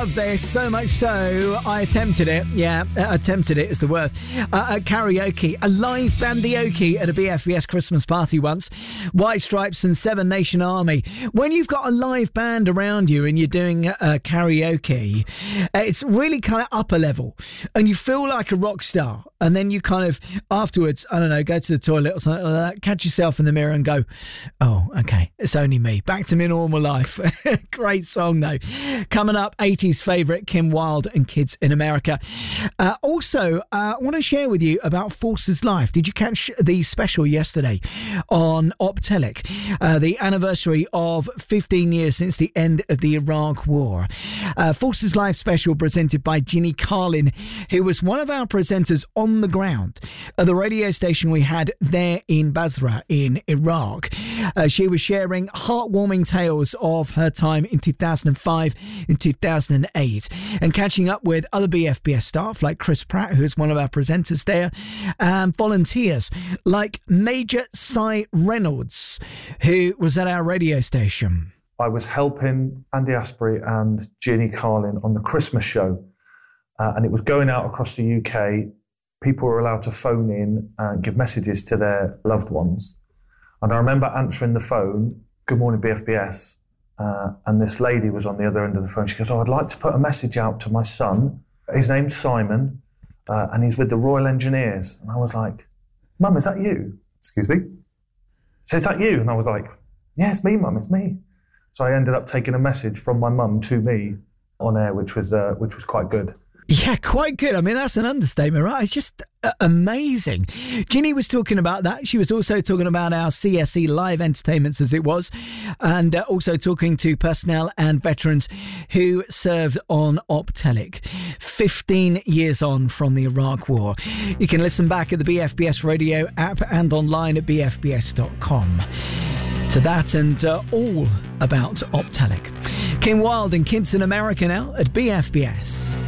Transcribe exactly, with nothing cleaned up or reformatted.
love this so much so I attempted it. Yeah, uh, attempted it is the word. Uh, at karaoke, a live bandioke at a B F B S Christmas party once. White Stripes and Seven Nation Army. When you've got a live band around you and you're doing uh, karaoke, uh, it's really kind of upper level, and you feel like a rock star. And then you kind of afterwards, I don't know, go to the toilet or something like that, catch yourself in the mirror and go, "Oh, okay, it's only me. Back to my normal life." Great song though. Coming up, eighties favourite Kim Wilde and Kids in America. Uh, also, uh, I want to share with you about Forces Life. Did you catch the special yesterday on Optelic? Uh, the anniversary of fifteen years since the end of the Iraq War. Uh, Forces Life special presented by Ginny Carlin, who was one of our presenters on the ground at the radio station we had there in Basra in Iraq. Uh, she was sharing heartwarming tales of her time in two thousand five and two thousand eight and catching up with other B F B S staff like Chris Pratt, who is one of our presenters there, and volunteers like Major Cy Reynolds, who was at our radio station. I was helping Andy Asprey and Ginny Carlin on the Christmas show, uh, and it was going out across the U K. People were allowed to phone in and give messages to their loved ones. And I remember answering the phone, "Good morning, B F B S." Uh, and this lady was on the other end of the phone. She goes, "Oh, I'd like to put a message out to my son. His name's Simon, uh, and he's with the Royal Engineers." And I was like, "Mum, is that you?" "Excuse me?" "So is that you?" And I was like, "Yeah, it's me, Mum, it's me." So I ended up taking a message from my mum to me on air, which was uh, which was quite good. Yeah, quite good. I mean, that's an understatement, right? It's just uh, amazing. Ginny was talking about that. She was also talking about our C S E live entertainments, as it was, and uh, also talking to personnel and veterans who served on Optelic fifteen years on from the Iraq War. You can listen back at the B F B S radio app and online at b f b s dot com. To that and uh, all about Optelic. Kim Wilde and Kids in America now at B F B S.